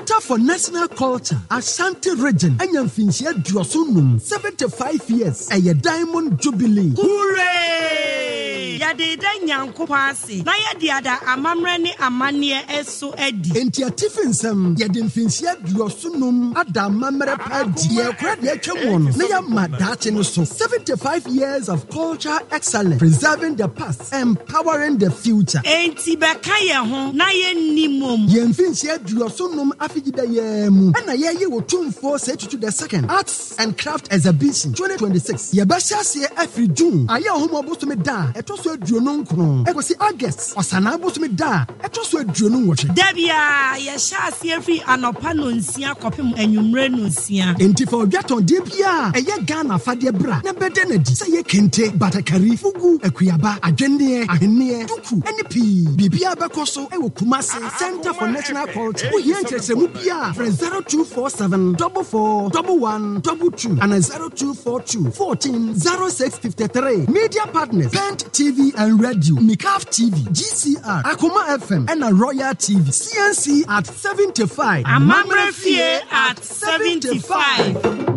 Center for National Culture, Ashanti Region, Enyamfinchia Duosunum, 75 years, a Diamond Jubilee. Hooray! Yade Nyankopasi, na yade ada amamre ne amane eso edi. Enti atifinsem, yade mfinchia Duosunum, ada amamre padi, ye kura de atwam na ya madache no so. 75 years of culture excellence, preserving the past, empowering the future. Enti beka ye ho na ye nimom. Ye mfinchia Duosunum afigida ye mu. Na ye wo tumfo say to the second Arts and Craft Exhibition 2026. Ye basha se every June. Aye homo bosomi da. Eto so aduonu nkron. Ekosi August. Osana bosomi da. Eto so aduonu nwotwe. Debia ye sha se every anopa no nsia kopem anwumre no nsia. Enti for Gaton de bia eye Ghana fade bra. Na bede na di. Say ye kente, batakari, fugu, ekuyaba, adwenne, ahenne, duku, enipi. Bibia bekoso e wo Kumasi Center for National Culture. Wo hie nkyerɛsɛmu bia. 0247 44 1122 and 0242 14 0653. Media partners: Bent TV and Radio, Mikaf TV, GCR, Akuma FM, and a Royal TV. CNC at 75. Amamre Fie at 75.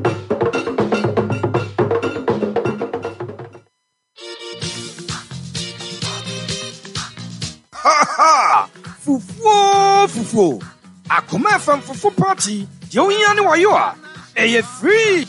Fufu. Akuma FM Fufu Party. Yoyani Wayoa. Eye free.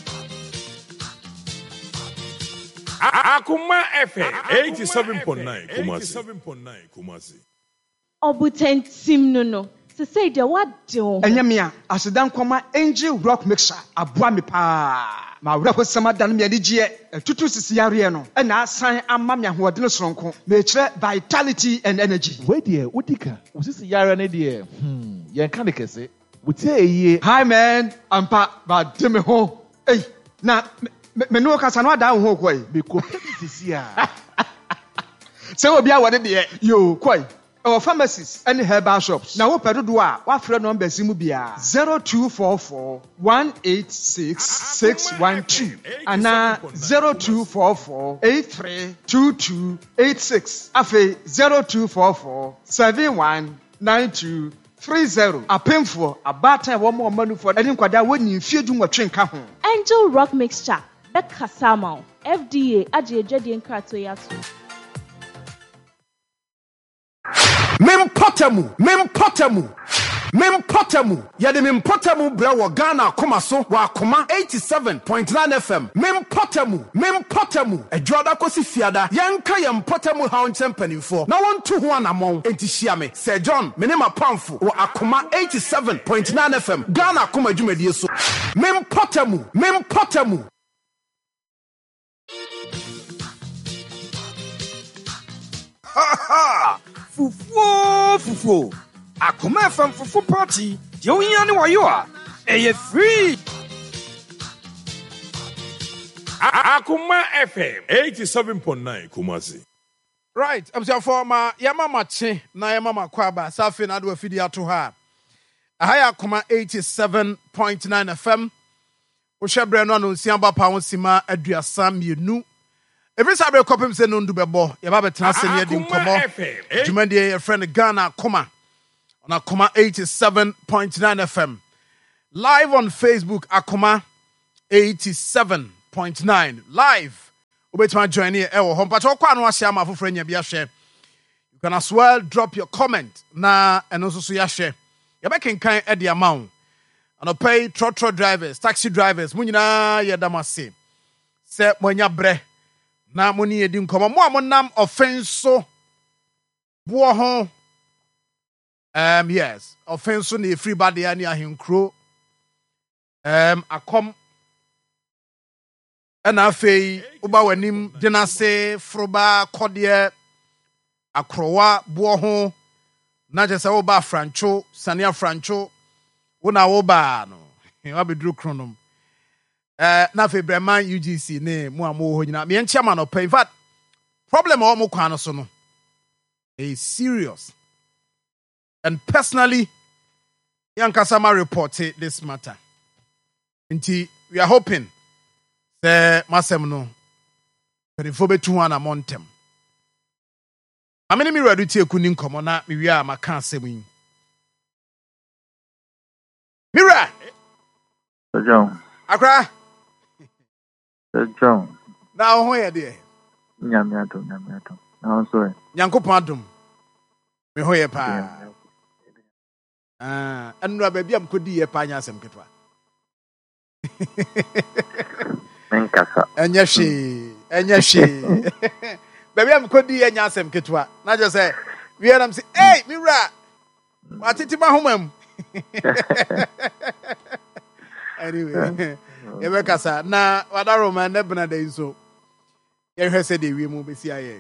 Akuma FM 87.9 Kumasi. Obutentim no. Se say de what do? Enyamia asedan kwama Angel Rock Mixer aboa me pa. Ma wura ko sama dan me adigye tutu sisi yare no. E na asan amma me ahoɔden soronko. Me kire vitality and energy. We there udika. Usisi yare ne there. Yen kan de kese. Wutie eye. Hi man, ampa ba de me ho. Ei, na me no kasa no ada ho koi. Me ko sisi a. Se obi a wode de yo koi. Our pharmacies and herbal shops. Now, what do I? What friend number Zimubia 0244 186 612 and now 0244 832286. Afe 0244 719230. A painful, a bad time, one more money for any quadra when you feel doing a train car. Angel Rock Mixture. Becca Samo. FDA. Aji Jadi and Kratoyatu. Mempotamu. Yade mempotamu bra wo Ghana koma so wa koma 87.9 FM. Mempotamu. Edwoda kosi fiada. Yanka yempotamu ha onchempanimfo. Na won tu ho anamon enti hia me. Sir John, me ne mapamfo wo akoma 87.9 FM. Ghana koma dwumadie so. Mempotamu. Fufu. Akuma FM Fufu Party. Yoyani Wayoa. Eye free. Akuma FM 87.9 Kumasi. Right, I'm saying for my yamama che na yamama kwaba safi na do afidi ato ha. Ahaya Akuma 87.9 FM. Wo hwebre no anonsia ba pa wonsima aduasa mienu. Every Saturday, copy say no do bebo. You have a transcend here in Como. Jumandi, a friend Ghana, Kuma on Akuma 87.9 FM. Live on Facebook, Akuma 87.9. Live. Wait my join here. Home, but all can wash my friend. You can as well drop your comment na and also so ya share. You back in kind at the amount. And pay trotro drivers, taxi drivers. Munina ya damase. Se monya bre. Na moni edi nkoma mo amonam offenso bo ho yes offenso na free body ani ahenkro akom na afei uba wanim denase froba kodie akrowa bo ho na je se uba francho sania francho wona wo ba no wa bedru kronom na fe Breman UGC ne mo amo ho nyina me enchia ma no pay. In fact problem o mo kwan so no is serious, and personally Yankasama reported this matter. Inti we are hoping the masem no perifo betu ana montem amene mi ready tie kuni nkomo na me wi a maka asem yi Mira. John. Akra. John. Now who are there? Nyamiato. Now so. Nyankopon adom. Me hoye pa. Anura baby am kodi ye pa nya asem ketwa. Menkasa. Enya hwe. Baby am kodi ye nya asem ketwa. Na just say we am say, "Hey, Mira. Watiti ma homam." Anyway, Ebekasa na wadaro man ne bena dey so. Ye hwe se dey wi mu besi aye.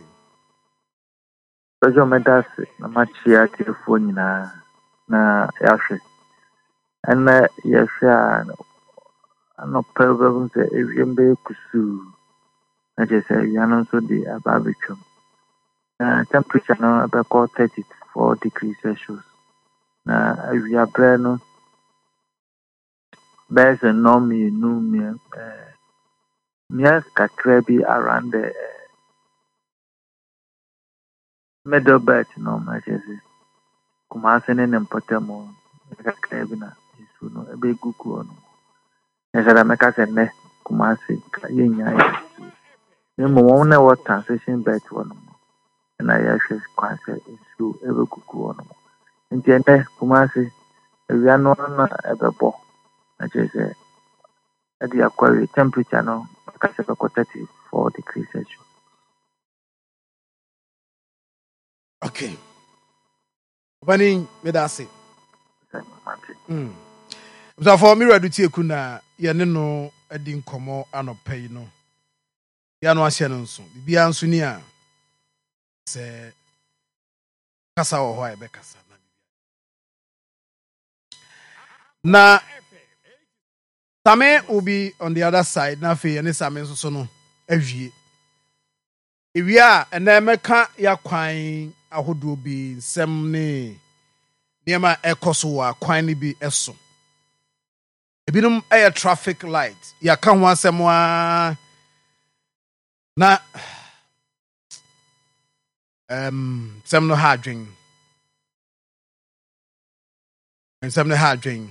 John medase na machia telefone na yahwe. Ana yahwe ano problem se ewiembe kusu. Na je say we anon so dey ababetwam. Temperature no about 34 degrees Celsius. Na we are brand there's a normie near Kakrabi around the middle belt, no matches. Kumasin and Potamo, Kakrabina, is no a big guku. As I make us a ne, Kumasi, Kayina. You won't know what transition bet one more. And I actually quite say it's true, every cuckoo on. And then Kumasi, we are not ever bought. I just say, at the aquarium temperature now, because of 34 degrees Celsius. Okay. Bani medase. So for me ready to kuna ye ne no adi nkomo anopai no. Ya no ahye no nso. Bibia nso ni a se kasa wo ho a be kasa na Same will be on the other side. Na fe ne Same nso so no awie. Ewia ena meka ya kwan ahodo bi nsem ne niema ekoso wa kwan ne bi eso. Ebinum air traffic light. Ya ka ho asem wa na sem no ha dwen. Sem no ha dwen.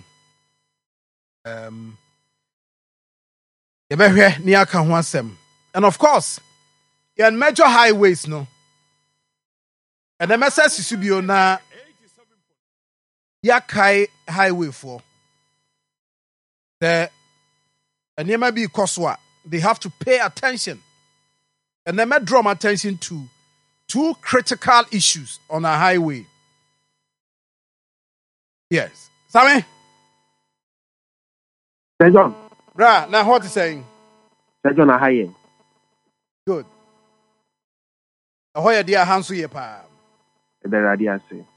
Yebehwe ni aka ho asem. And of course, yan major highways no. And the message subio na yakai highway for the enema bi koswa, they have to pay attention. And they may draw my attention to two critical issues on a highway. Yes. Sammy? Sir John. Bra, now what is saying? Sir John, a high. Good. Ahoya dia hansu ye pa. The radia say.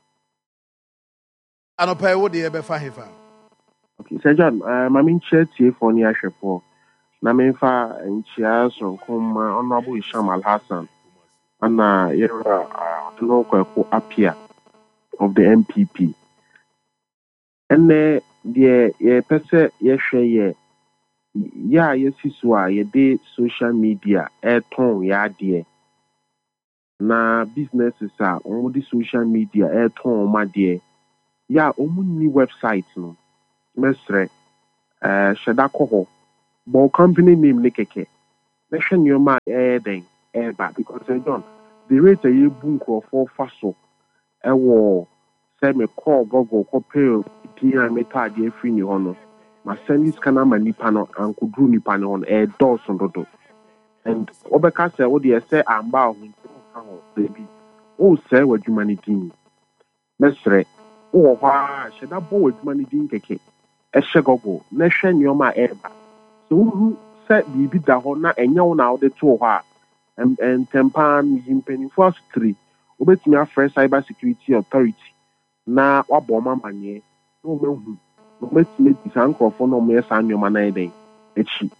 Anopa wo de be fa hefa. Okay, Sir John, my main church here for near Shepo. Na me fa nchia so kom honorable Isham Al Hassan. Ana yera no ko apia of the MPP. And the ye pese ye hwe ya yesi so a ye de social media ton ya de na businesses a on the social media ton ma de ya omuni website no mesre sheda ko bo company name ne keke na hwe nyoma den ba because John the rate ye bu nkrofo fa so wo say me call Google ko pay pia meta de free ni hono ma send scanner ma nipa no ankudru nipa no on doors ndodo and obeka say wo de say amba ho ho baby o say wadwuma ni din mesre o ha sheda bo wadwuma ni din keke ehye Google na hwe nyoma eba so who say bibi da ho na enya wo na wo de to ho a tempan yimpenifo astri obetumi afre cyber security authority na wabọ mamanye no mehu no metime disankrofo no me sa nyoma na eden echi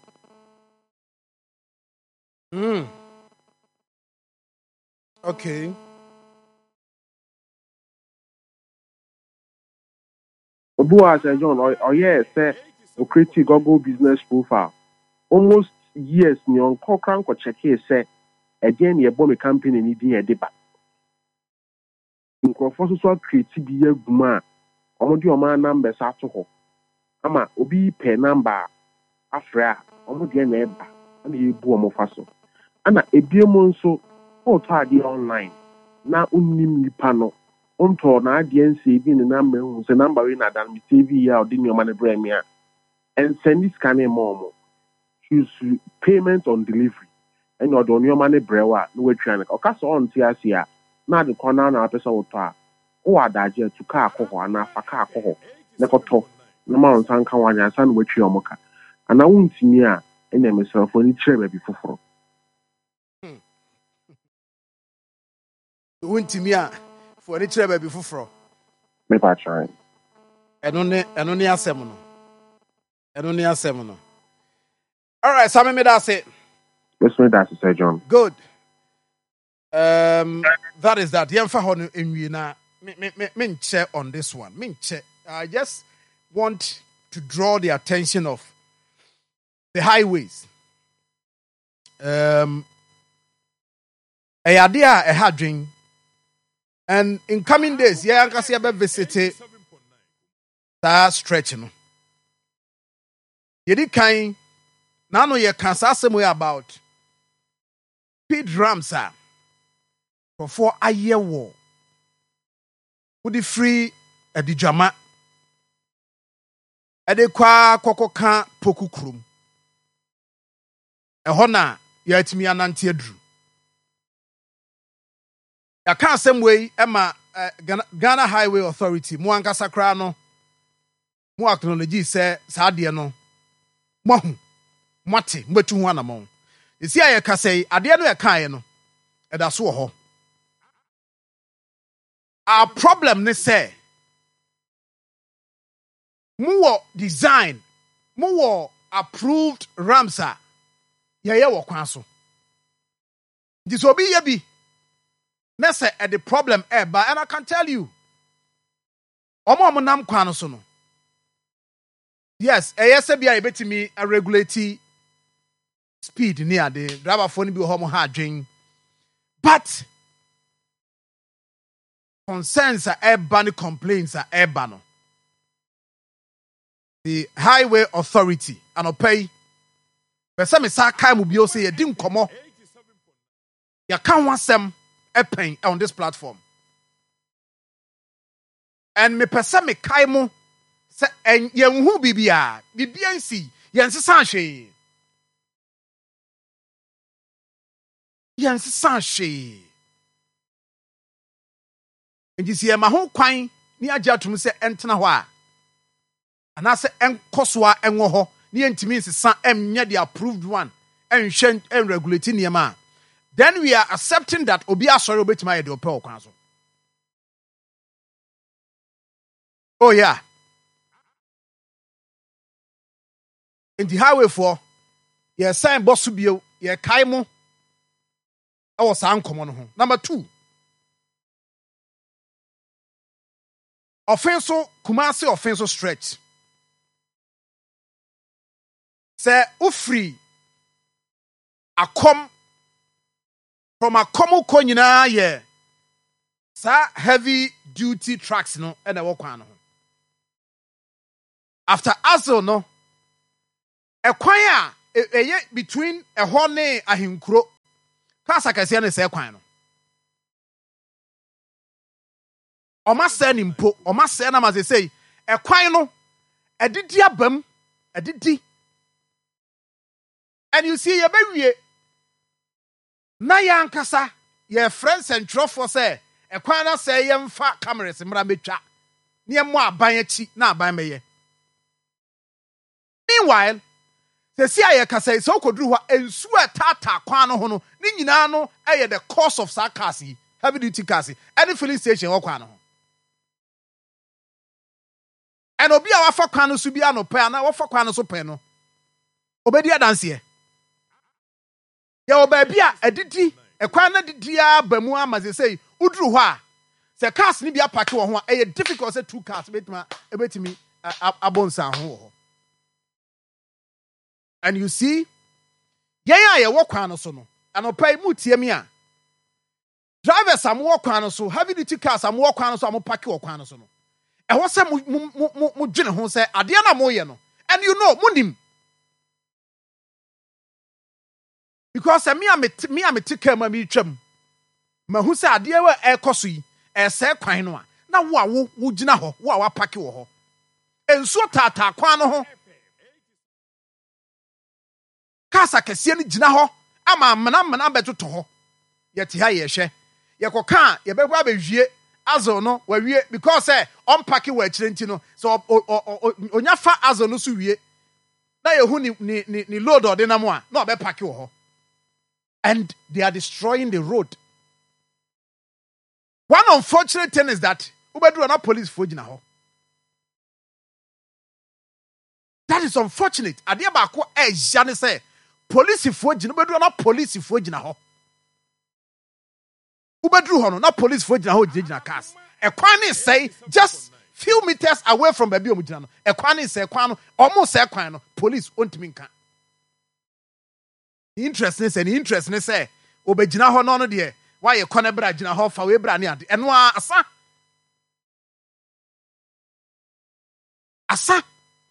Okay. Obu as John or yes say o create Google business profile almost years ni on kokran ko check here say again ye bomb company ni din e deba nkrofo so create bi aguma omodi o ma numbers ato ho ama obi pɛ number afrɛ a ɔmo deɛ na ɛba ana yɛbu ɔmo fa so ana ebie mu nso ɔtɔ adeɛ online na onim nipa no ɔntɔ na adeɛ nsɛ bi ne number hu sɛ number wei na adan mi TV a ɔde nneɛma no brɛ me a ɛnsɛndi sika ne ma ɔmo choose payment on delivery ɛna ɔde nneɛma no brɛ wa na watwa no ɔka sɛ ɔnte ase a na ade kɔ na apɛ sɛ wotɔ a wowɔ adagye atu kaa akɔ hɔ anaa fa kaa akɔ hɔ na kɔtɔ na ma wo nsa nka wanyansa na watwi ɔmo ka anaa wontumi a ɛna mesrɛfoɔ ni kyerɛ baabi foforɔ wontumi a fo ani kyerɛ baabi foforɔ mepa kyerɛ ɛno ne asɛm no all right Sammy me da say Mr. That's Sir John. Good. That is that. Yemfa ho no enwie na me check on this one. Me check. I just want to draw the attention of the highways. A idea a hadring, and in coming days, yeah, I can see about visit that stretch. No, yedi kind. Now no ye can say somewhere about speed ramps are for a year war. Would the free a dijama a de kwa kokoka poku krum a hona yet me an anti-drew. I can't same way Emma Ghana Highway Authority, Muanka Sacrano, Mu acknowledge say Sadiano Mohu. Mate mbetu ho anamon esi aye ka sei ade no yɛkae no ɛda so wɔ hɔ our problem ne sɛ mo design mo approved ramps a yɛyɛ wɔ kwan so nti so obi yɛ bi ne sɛ the problem ɛba and I can tell you ɔmo nam kwan no so no yes ɛyɛ sɛ bia yɛbɛtumi a regulate speed near the driver phone be home hard drink. But concerns are urban complaints are urban. The highway authority and pay. But some is a kind of you say you didn't come up. You can't want some a pain on this platform. And me person me kaimo say and ye who bibia BNC yansi she. Yes, Sashi. And you see, my whole quine near Jatum say Entanawa. And I say Enkoswa and Woho, near to me, son, and near the approved one, and shen and regulating your man. Then we are accepting that Obia sorry bit my do pearl council. Oh, yeah. In the highway for your sign Bossubio, your Kaimo. I was uncommon. Number 2. Kumasi offenso stretch. Say ufri akom from akomu konyina ye sa heavy duty trucks no and a walk on. After Azo no a kwaya between a horne a hinkro. Kasa kɛseɛ ne sɛ kwan no ɔma sɛ ne mpo ɔma sɛ na ma sɛ sei ɛkwan no ɛdidi abam ɛdidi and you see yɛbɛwie na yɛankasa yɛfrɛ nsɛntwerɛfoɔ sɛ ɛkwan no sɛ yɛmfa cameras mmra mɛtwa ne yɛmmɔ aban akyi na aban mɛyɛ meanwhile si aye kasai so koduru hɔ ensu atata kwan no ho no ni nyina no ɛyɛ the cost of sarcasm heavy duty cars any filling station wɔ kwan no ho and obi a wafa kwan no so bi anɔpɛ ana wafa kwan no so pɛ no obedi adanseɛ yɛ wɔ baabi a adidi ɛkwan na didi a ba mu ama sɛ uduru hɔ a sɛ cars ni bi apake wɔ ho a ɛyɛ difficult sɛ two cars ebetimi abonsa ho wɔ hɔ. And you see, yeah, walk on so no, and I'll pay mutia. Drivers, I'm walk on so, heavy duty cars, I'm walk on so, I'm pack walk on so no. ɛwɔ sɛ mo dwene ho sɛ adeɛ na moyɛ no, and you know monim. Because me a mete kaa ma metwam mahu sɛ adeɛ wɔ ɛkɔ so yi ɛsɛ kwan no a na wo gyina hɔ wo a wapake wɔ hɔ ensuo taataa kwan no ho kasa kɛseɛ no gyina hɔ ama amena bɛtotɔ hɔ yɛte ha yɛhwɛ yɛkɔka a yɛbɛkɔ abɛwie azo no wawie because ɔmpake wɔ akyire nti no so onya fa azo no so wie na yehu ni load ɔde nam a na ɔbɛpake wɔ hɔ. And they are destroying the road. One unfortunate thing is that ubedru na police fo gyina hɔ. That is unfortunate. Adeɛ baako ɛgya ne sɛ police fo gyina ubedru na police fo gyina hɔ. Ubedru hɔ no na police fo gyina hɔ gyina cars. Ɛkwan ne sɛ just few meters away from baabi ɔmo gyina no. Ɛkwan ne sɛ kwan no ɔmo sɛ kwan no police ontimi nka. Interest ne sɛ obegyina hɔ no deɛ wayɛ kɔne bra gyina hɔ fa we bra ne ade ɛno asa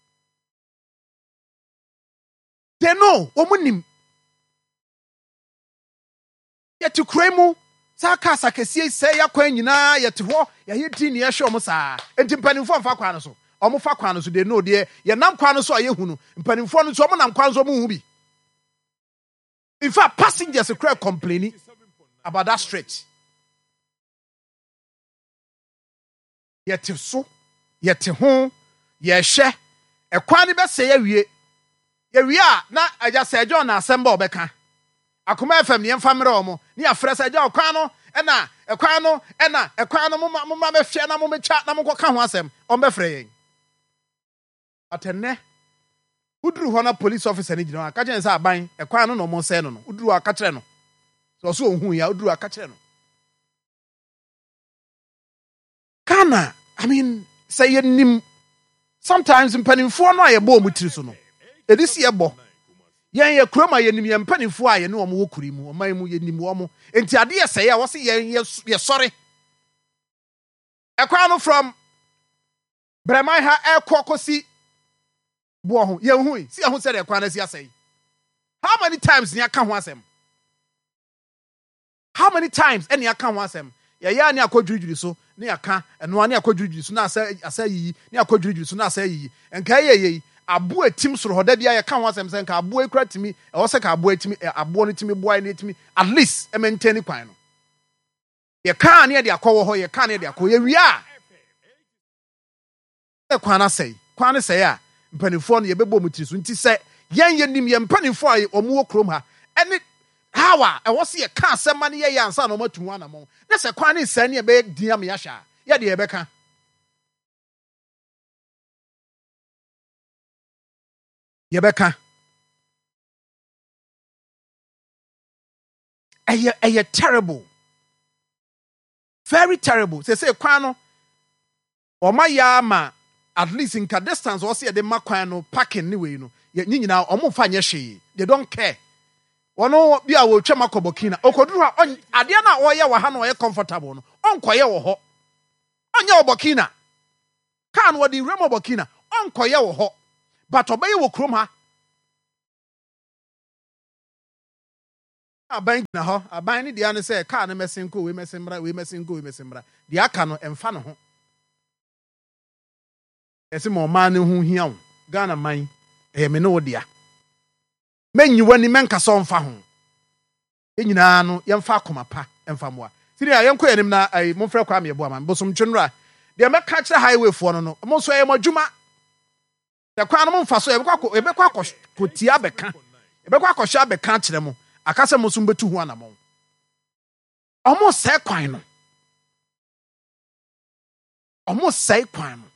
they know omunim yɛte kura mu saa kasa kɛseɛ sɛ yɛakwan nyinaa yɛte hɔ yɛyɛ ti ne yɛhwɛ ɔmo saa enti mpanimfoɔ mfa kwan no so ɔmo fa kwan no so they know deɛ yɛnam kwan no so a yɛhu no mpanimfoɔ no so ɔmo nam kwan so ɔmo hu bi. In fact, passengers are complaining about that stretch. Yet so, yet home, ye share, a quani best say ye. Ye we are not, I just said, John, assemble beka. I come from the family romo, near Fresa John Quano, and a quano, and a quano, mamma, fiana, mamma, chat, namuka, wasem, on the fraying. At a ne. Udru hɔ na police officer ni gyina hɔ aka kyerɛ sɛ aban ɛkwan no mo sɛ no udru aka kyerɛ no so ohun ya udru aka kyerɛ no kana I mean say yenim sometimes mpanimfoɔ no a yɛbɔ ɔmo tiri so no edisi yɛbɔ yɛn yɛ kuroma yɛnim yɛn mpanimfoɔ a yɛne ɔmo wɔ kuri mu ɔman mu yɛnim ɔmo enti adeɛ sɛ yɛ wɔse yɛn sɔre ɛkwan no from Breman ha ɛkɔ kosi Boho, Yahui, see who said a quantity say. How many times near can was him? How many times any account was him? Ya near quadruju so, near can, and one near quadruju so now say, I say ye, near quadruju so now say ye, and Kaye, a boy Tim so Hodebia account was him saying, a boy cried to me, also a boy to me, a boy to me, boy need to me, at least a maintain quino. You can't near the call, you can't near the call, we are. The quana say, mpanimfoɔ no yɛbɛbɔ mu tiri so nti sɛ yɛn yɛnim yɛn mpanimfoɔ a ɔmo wɔ kurom ha ɛne how a ɛwɔ sɛ yɛka asɛm ma ne yɛyɛ ansa na ɔmo atu ho anammɔn na sɛ kwan ne sɛ ne yɛbɛyɛ din ama yɛahyɛ a yɛde yɛbɛka ɛyɛ terrible very terrible sɛ kwan no ɔma yɛ ama at least in ka distance or see the makwan no parking anyway no ye nyina omo fa nye hwe they don't care ono bia wo twa makobokina okoduru ha ade na oye wa ha na oye comfortable no onkoye wo ho onye obokina kan wo di remo bokina onkoye wo ho but obaye wo krom ha aban na ho aban ni dia no say car no mesinko we mesinbra dia aka no emfa no ho ese mo man ne hu hia wo Ghana man me no dia menyi wani menka so mfa ho enyina no yemfa akoma pa emfa moa sini a yenko yanim na mo fra kwa me bo ama bosom twonra de meka kire highway fo no mo so yem adwuma de kwa no mo mfa so ebekwa kotia beka ebekwa akosha beka kire mo akase mo so mbetu hu anamo omo sai kwan no omo sai kwan no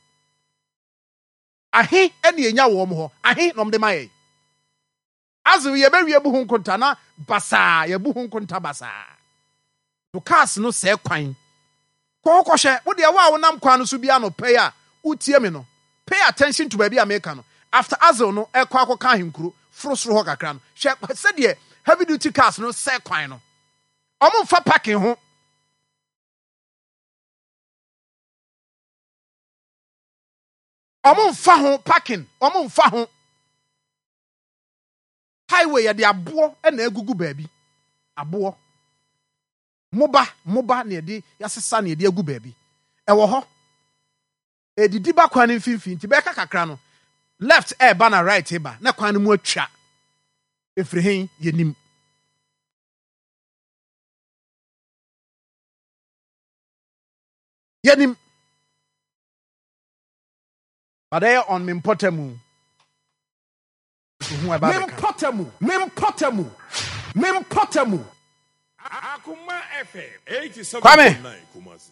ahe ene enya wo mo ho ahe nom de maye azu ye be wie bu hu nkonta na basa ye bu hu nkonta basa to cars no se kwan ko hye wo de wa nam kwan no so bia no pay a utie me no pay attention to baby America no after azu no ekwa akoka ahenkuro frosro ho kakra no hye se de heavy duty cars no se kwan no omo fa parking ho Omo mfa ho parking, omo mfa ho. Highway ya de abo na egugu baabi. Abo. Moba na de yasesa na de agu baabi. Ewo ho. Edidi ba kwan mfimfini ti be ka kakra no. Left ba na right ba na kwan mu atwa. Efiri hen yenim. Yenim. Badaya on Mimpotamu. Mimpotamu. Akuma FM 87.9 Kumasi.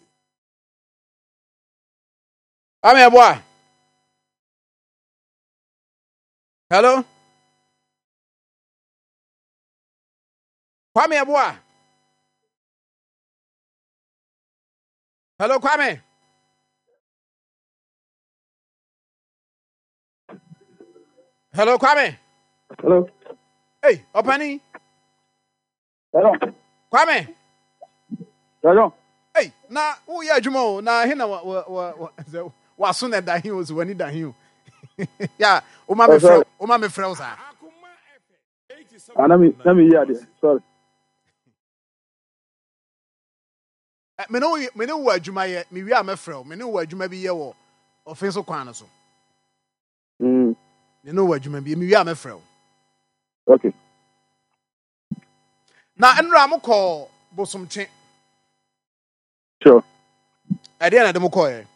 Kwame boy. Hello? Kwame boy. Hello, Kwame. Hello, Kwame. Hello. Hey, Opani. Hello. Kwame. Hello. Hey, na who ya jumo na hina wa sune da hin was wani da hin. Yeah, o ma me frɛ sa. Na me ya de. Sorry. Me no wa adwuma ye, me wi a me frɛ o. Me no wa adwuma bi ye wo ofenso kwan no so. Me no wa adwuma bi me wi a me frɛ o. Okay. Na enra mo call bosomche. Sure. Ade na de mo call e.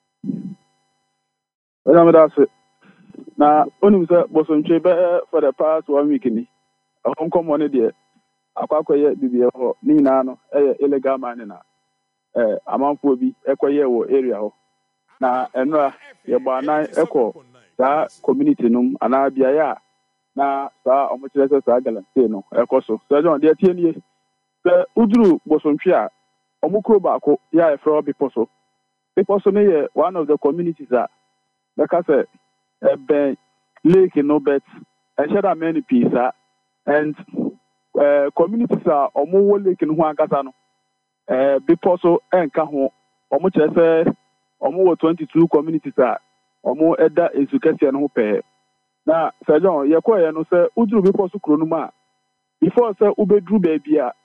Well, I'm that's it. Now, only bosomche be for the past 1 week ni. A home come one there. Akwakoye bibie ho ni na no illegal mining na. Amanfo bi ekoye wo area ho. Na enra ye ba na eko sa community num ana bia ya na sa omochire sa galante no ekoso. So John dey tie nie. Se uduru bosomche a omukro baako ya efro biposo. Biposo ne ye one of the communities that like say ben lake no bet share many pieces and communities are omo lake no ho akasa no biposo enka ho omo kire say omo 22 communities are omo eda ezukese no ho pe na John ye ko ye no say uduru biposo kro no ma before say ubedru baby a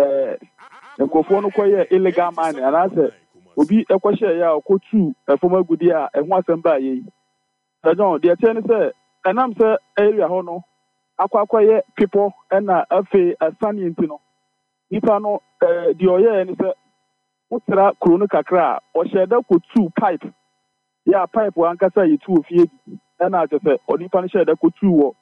nkofo no koye illegal mining and I say obi ekwahye ya okotu efomagudi a ehun asem ye John the ten say enam say area ho no akwakoye people na afi asani ntino nipa no the oye ni say utra kronu kakra o sheda kotu pipe ya pipe wankasa yitu ofie na ajefe onipa no sheda kotu wo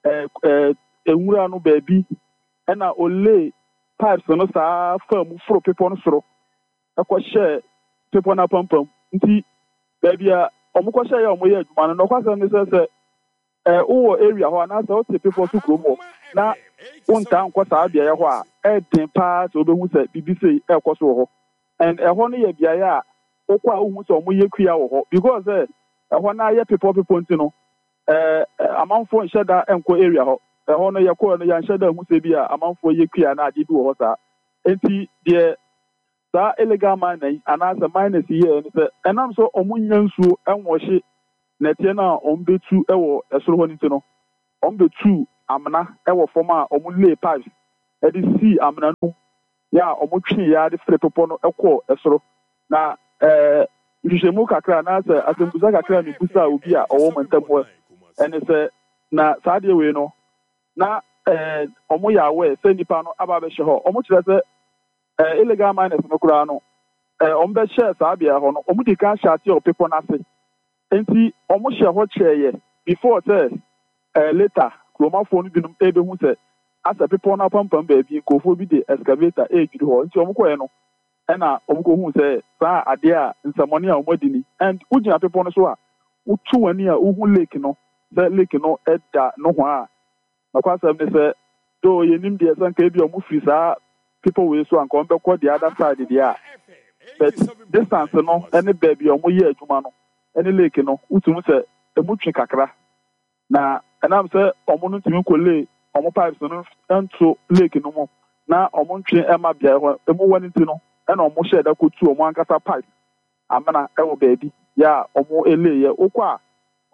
enwura no baabi na ole pipes no sa fam fro people no soro ekwohye people na pampam nti baabi a omukwohye ya omoye adwuma no kwasa ne se uwo area ho na so te people to kromo na unta nkwasa abia ye ho a edin pa so obehu se bibisi ekwoso ho and ho no ye bia ya okwa ohu se omoye kua ho because ho na ye people nti no amanfo nhyeda enko area ho ho no ye ko no ya nhyeda hu se bia amanfo ye kua na ade bi ho sa enti de sa illegal mining anasa miners here ni se enam so omunya nsuo enwohye na tie na ombetu ewo esoro ho nti no ombetu amna ewo form a omulay pipes e di see amna no ya omutwe ya de free popo no ekọ esoro na nhwehwemu kakra na se asembuza kakra ni busa obi a owo mantampo ene se na saade we no na omo ya we se nipa no aba be hye ho omo kire se illegal miners no kura no ombe share saabia ho no omudi kan shate o people na se enti omo hye ho kyeye before say later kromafo no binum ebe hu se asa people na pampam ba bi kofo bi de excavator ejuru ho enti omo koye no na omo ko hu se sa ade a nsamoni a omodi ni and ugina people no so a utu wani a uhu lake no se lake no eda no ho a na kwasa me se do yenim de san ka bi omo firi sa people will so and come back the other side there. But distance no any baby omo ye adwuma no any lake no utum se emutwe kakra na enam se omo no timi ko lay omo pipes no ento lake no mo na omo ntwe ema bia ho emu wani ti no na omo share da ko tu omo ankasa pipe amana ewo baby ya omo ele ye okwa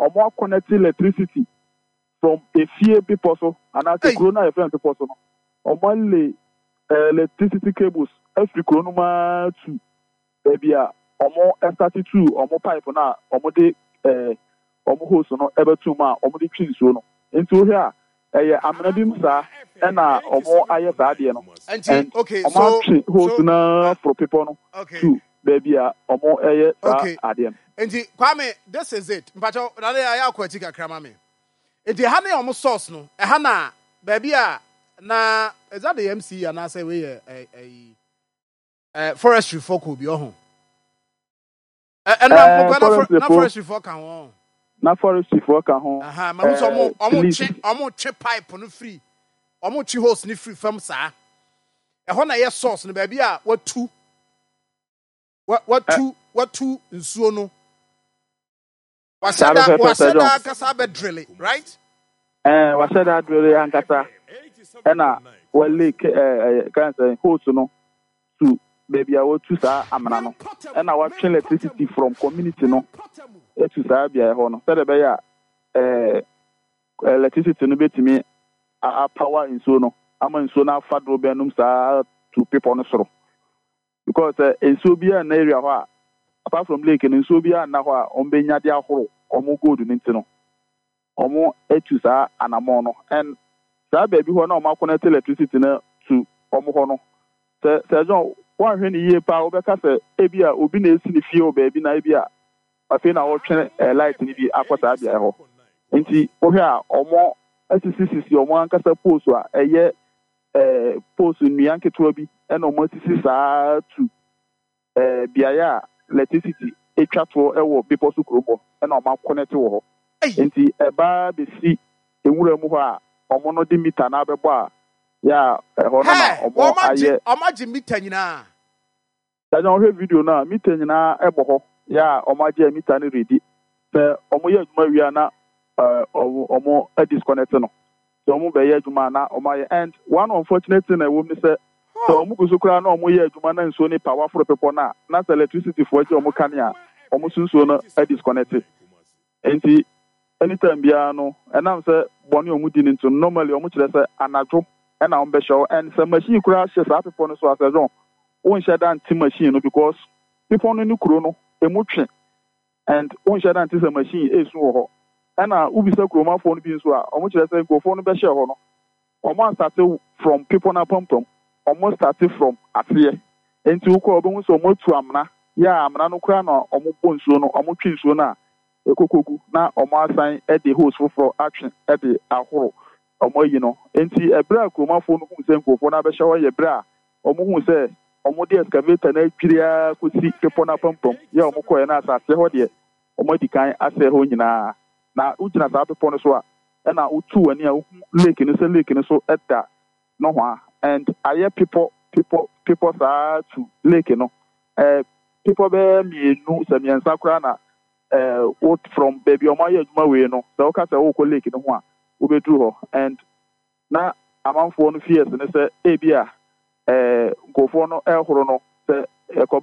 omo connect electricity from a few people so and as the corona event people so omo lay electricity cables every corona to baby omo started to omo pipe na omo de omo hose no ebe to ma omo de twin so no into here amena bi msa na omo aye saade no and okay so hose na for people no to baby omo aye saade. Enti Kwame, this is it. Mpacho na ya akwati kakra ma me. Enti ha na omo source no. Ha na baby na is that the MC and I say we forestry folk will be on. Na forestry folk kan ho. Na forestry folk kan ho. Aha, ma so omo che pipe no free. Omo chi hose ni free from sa. Ho na ye source no baby a what two nsuo no. Wasada kasa be drilling, right? Wasada drilling ankasa. Ena wale kan say hose no to baby a what to sa amana no. Ena what electricity from community no. E to sa bia ho no. Say be ya electricity no betimi a power nsuo no. Ama nsuo na fa do be num sa to people no soro. Because nsuo bia na area ho apart from lake and nsuo bia na ho a ombenya de ahoro omo gold ni ntino omo etu sa anamo no and sa baby ho na omo connect electricity na to omo ho no se John one hwe ni ye pa obeka se ebia obi na esi ni fie o baby na ebia afi na wo twen light ni bi akwata bia ho nti o hwe a omo asisi omo ankasa post a eye post nua nketo bi na omo asisi sa to bia ya electricity etwato ewo people su krobo na o ma connect wo ho enti eba be si enwura mu ho a omo no de meter na abebo a ya ho na omo aye omaji meter nyina da jon he video na meter nyina ebo ho ya omaji meter ni ready se omo ye aduma wi na omo disconnect no so omo be ye aduma na omo ye and one unfortunate thing na wo mi se so omo kusukura na omo ye aduma na nso ni powerful people na electricity for je omo kan ya omo sunso no disconnect enti anytime bia no enam say boni omo di nto normally omo kire say anadwo na omo be show and say machine kura she sa people no so as don won share that machine no because people no ni kuro no emu twe and won share that machine esu ho na ubi say kuro ma phone bi nso a omo kire say go phone be share ho no omo start from people na pom almost started from afie enti ukọ obo so motu amna ya amna no kura na omo bonsuo no omo twinsuo na ekokogu na omo asan e de host for action e de ahoro omo yi no enti ebra kromafo no hu se nkofo na be hyewo ye bra omo hu se omo de excavator na twiria kosi pepo na pampam ya omo koye na asase ho de omo dikan ase ho nyina na ugina sa pepo no so a e na utu ani a lake ni so eda no ho and aye people are to lake no people be mienu se miensa kura na what from baby o ma ye aduma we no se o ka se o ko lake no ho a o be dru ho and na amanfo no fears ne se e bia nkofo no ehoro no se